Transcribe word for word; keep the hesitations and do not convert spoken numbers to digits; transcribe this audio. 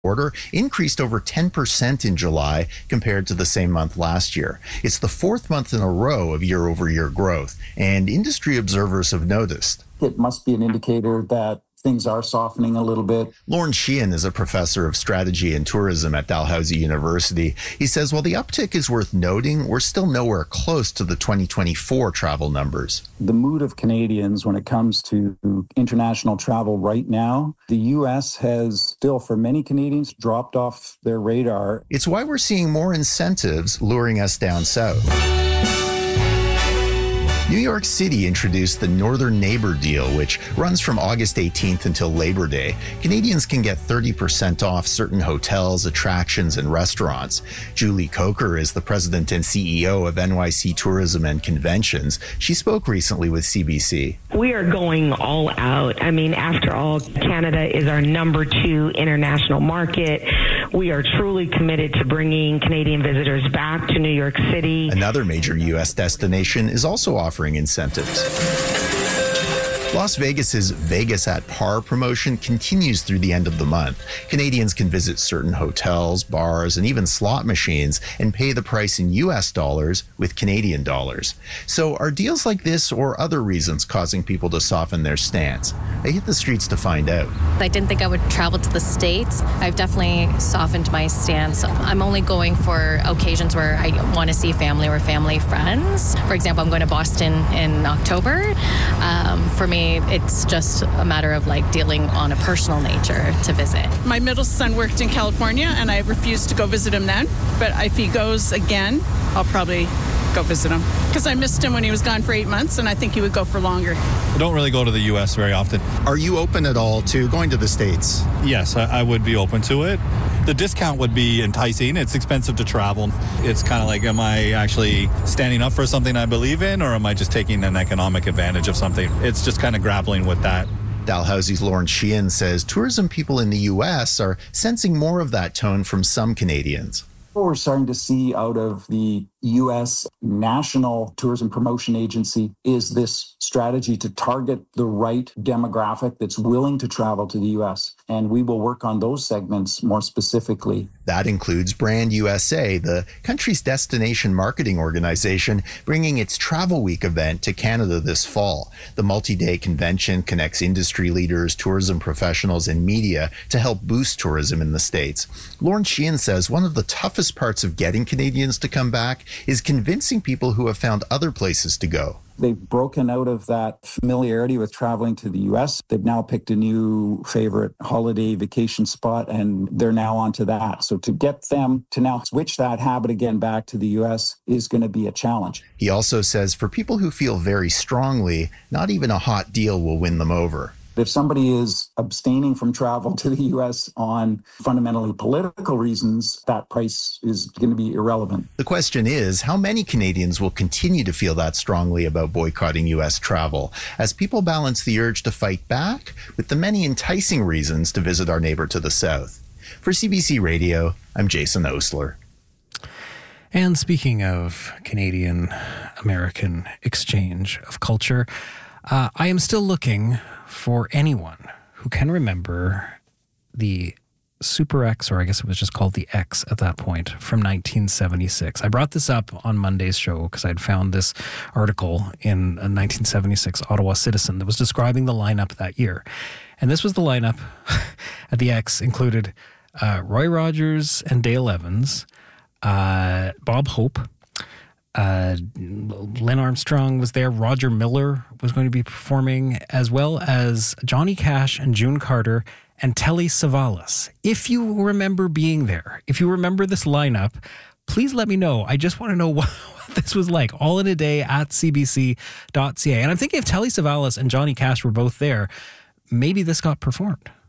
order increased over ten percent in July compared to the same month last year. It's the fourth month in a row of year-over-year growth, and industry observers have noticed. It must be an indicator that things are softening a little bit. Lorne Sheehan is a professor of strategy and tourism at Dalhousie University. He says while the uptick is worth noting, we're still nowhere close to the twenty twenty-four travel numbers. The mood of Canadians when it comes to international travel right now, the U S has still, for many Canadians, dropped off their radar. It's why we're seeing more incentives luring us down south. New York City introduced the Northern Neighbor Deal, which runs from August eighteenth until Labor Day. Canadians can get thirty percent off certain hotels, attractions, and restaurants. Julie Coker is the president and C E O of N Y C Tourism and Conventions. She spoke recently with C B C. We are going all out. I mean, after all, Canada is our number two international market. We are truly committed to bringing Canadian visitors back to New York City. Another major U S destination is also offering incentives. Las Vegas's Vegas at Par promotion continues through the end of the month. Canadians can visit certain hotels, bars, and even slot machines and pay the price in U S dollars with Canadian dollars. So are deals like this or other reasons causing people to soften their stance? I hit the streets to find out. I didn't think I would travel to the States. I've definitely softened my stance. I'm only going for occasions where I want to see family or family friends. For example, I'm going to Boston in October. Um, for me, it's just a matter of like dealing on a personal nature to visit. My middle son worked in California and I refused to go visit him then. But if he goes again, I'll probably go visit him. Because I missed him when he was gone for eight months and I think he would go for longer. I don't really go to the U S very often. Are you open at all to going to the States? Yes, I, I would be open to it. The discount would be enticing. It's expensive to travel. It's kind of like, am I actually standing up for something I believe in, or am I just taking an economic advantage of something? It's just kind of grappling with that. Dalhousie's Lorne Sheehan says tourism people in the U S are sensing more of that tone from some Canadians. What we're starting to see out of the U S National Tourism Promotion Agency is this strategy to target the right demographic that's willing to travel to the U S. And we will work on those segments more specifically. That includes Brand U S A, the country's destination marketing organization, bringing its Travel Week event to Canada this fall. The multi-day convention connects industry leaders, tourism professionals, and media to help boost tourism in the States. Lorne Sheehan says one of the toughest parts of getting Canadians to come back is convincing people who have found other places to go. They've broken out of that familiarity with traveling to the U S. They've now picked a new favorite holiday vacation spot, and they're now onto that. So to get them to now switch that habit again back to the U S is going to be a challenge. He also says for people who feel very strongly, not even a hot deal will win them over. If somebody is abstaining from travel to the U S on fundamentally political reasons, that price is going to be irrelevant. The question is, how many Canadians will continue to feel that strongly about boycotting U S travel as people balance the urge to fight back with the many enticing reasons to visit our neighbor to the south? For C B C Radio, I'm Jason Osler. And speaking of Canadian-American exchange of culture, uh, I am still looking for anyone who can remember the Super X, or I guess it was just called the X at that point, from nineteen seventy-six. I brought this up on Monday's show because I'd found this article in a nineteen seventy-six Ottawa Citizen that was describing the lineup that year. And this was the lineup at the X, included uh, Roy Rogers and Dale Evans, uh, Bob Hope, Uh, Len Armstrong was there. Roger Miller was going to be performing, as well as Johnny Cash and June Carter and Telly Savalas. If you remember being there, if you remember this lineup, please let me know. I just want to know what, what this was like. All in a day at c b c dot c a. And I'm thinking if Telly Savalas and Johnny Cash were both there, maybe this got performed.